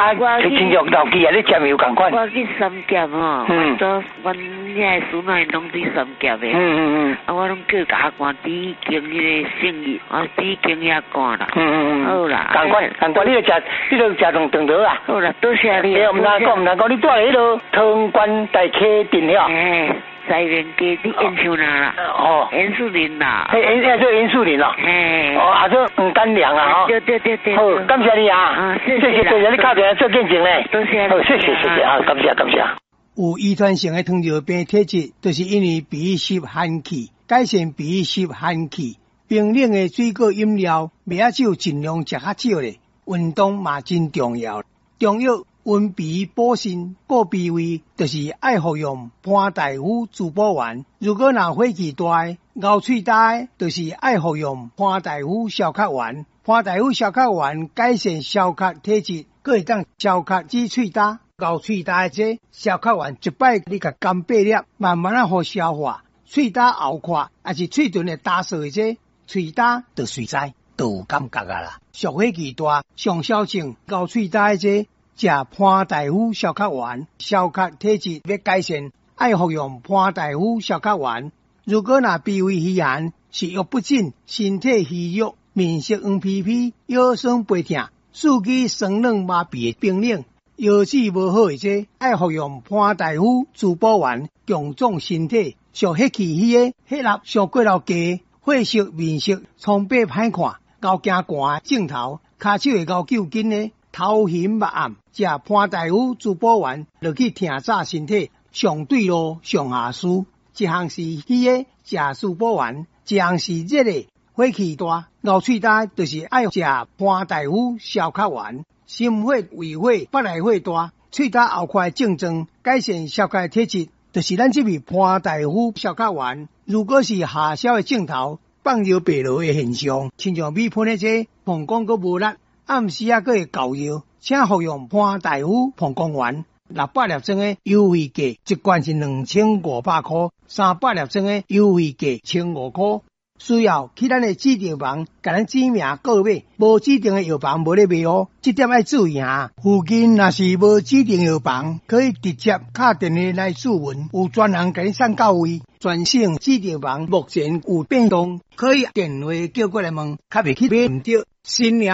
啊，亲戚老记啊，你吃有共款。 我去三甲吼，阮遐孙仔拢去三甲的。啊，我拢叫甲官猪经迄个生意，啊，猪经遐干啦。好啦。 共款，你就食种长刀啊。 好啦，多谢你。 唔难讲，你住喺迄落汤关大溪镇了。 西面街你演唱啦，严树林啦， 做严树林咯，做黄干粮啊， 对， 好，感谢你啊，谢谢，你敲电话做见证咧， 多谢， 好，谢谢啊，感谢。 有遗传性的糖尿病体质，就是因为鼻湿寒气，改善鼻湿寒气，冰冷的水果饮料，麦仔酒尽量食较少咧，运动嘛真重要，中药。温鼻补肾顾鼻胃，就是爱服用潘大夫滋补丸。如果若火气大、咬喙大，就是爱服用潘大夫消咳丸。潘大夫消咳丸改善消咳体质，佫会当消咳止喙大、咬喙大这消咳丸一摆你甲干8粒，慢慢啊好消化。喙大后垮，还是喙唇会打碎这喙大就随在都有感觉啊啦。上火气大、上小症、咬喙大这。食潘大夫消咳丸，消咳体质要改善，爱服用潘大夫消咳丸。如果若鼻胃虚寒、食欲不振、身体虚弱、面色黄皮皮、腰酸背痛、四肢酸软麻痹的冰冷、腰子无好的这，爱服用潘大夫滋补丸，强壮身体。上血气虚的、血压上过头低、血色面色苍白歹看、咬惊寒症头、骹手会咬揪筋的。头晕目暗，食潘大夫滋补丸，就去听早身体，上对路上下输。一项是虚的，食滋补丸；一项是热的，火气大、咬喙大，就是爱食潘大夫消咳丸。心火、胃火、腹内火大、喙焦后快症状，改善消咳体质，就是咱这味潘大夫消咳丸。如果是下消的症头，放尿白落的现象，亲像米喷的这膀胱阁无力。暗时啊，佫会搞热，请服用潘大夫膀胱丸，600粒装的优惠价，一罐是2500块，300粒装的优惠价1500块。需要去咱的指定房，甲咱指名购买，无指定的药房无咧卖哦，这点要注意哈。附近若是无指定药房，可以直接打电话来询问，有专人甲你送到位。全省指定房目前有变动，可以电话叫过来问，较袂去买唔到。新营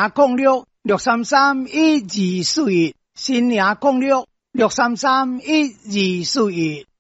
0663312241，新营0663312241。